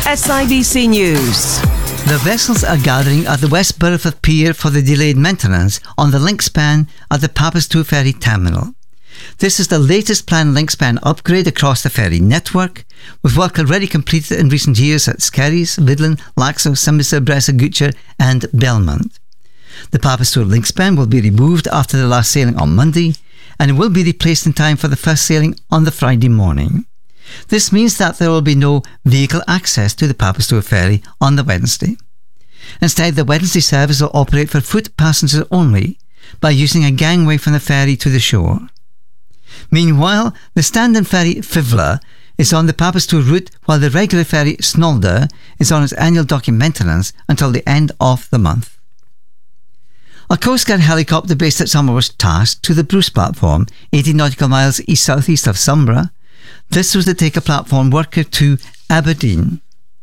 SIBC News. The vessels are gathering at the West Burford Pier for the delayed maintenance on the link span at the Papistour Ferry Terminal. This is the latest planned link span upgrade across the ferry network, with work already completed in recent years at Skerries, Midland, Laxo, Simbister, Bressagucher and Belmont. The Papistour link span will be removed after the last sailing on Monday, and it will be replaced in time for the first sailing on the Friday morning. This means that there will be no vehicle access to the Papistour ferry on the Wednesday. Instead, the Wednesday service will operate for foot passengers only by using a gangway from the ferry to the shore. Meanwhile, the stand-in ferry Fivler is on the Papistour route, while the regular ferry Snolder is on its annual docking maintenance until the end of the month. A Coast Guard helicopter based at Somers was tasked to the Bruce platform, 80 nautical miles east-southeast of Sombra. This was to take a platform worker to Aberdeen.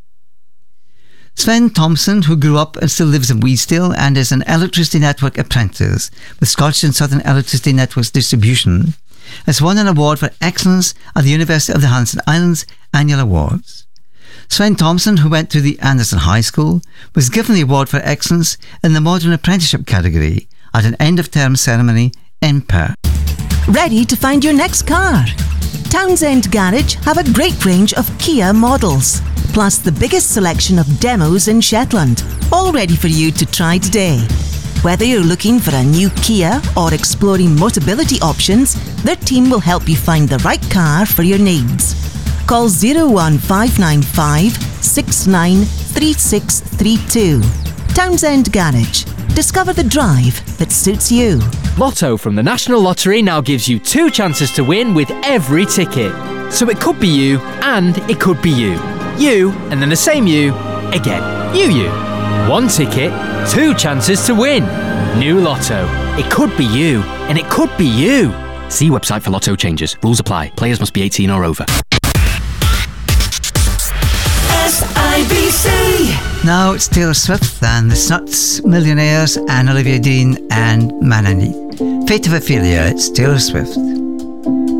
Sven Thompson, who grew up and still lives in Weedsdale and is an Electricity Network apprentice with Scottish and Southern Electricity Networks Distribution, has won an award for excellence at the University of the Hanson Islands Annual Awards. Sven Thompson, who went to the Anderson High School, was given the award for excellence in the Modern Apprenticeship category at an end-of-term ceremony in Perth. Ready to find your next car? Townsend Garage have a great range of Kia models, plus the biggest selection of demos in Shetland, all ready for you to try today. Whether you're looking for a new Kia or exploring Motability options, their team will help you find the right car for your needs. Call 01595 693632. Townsend Garage. Discover the drive that suits you. Lotto from the National Lottery now gives you 2 chances to win with every ticket. So it could be you and it could be you. You and then the same you again. You. 1 ticket, 2 chances to win. New Lotto. It could be you and it could be you. See website for Lotto changes. Rules apply. Players must be 18 or over. SIBC. Now it's Taylor Swift and the Snuts, Millionaires and Olivia Dean and Manani. Fate of Ophelia, it's Taylor Swift.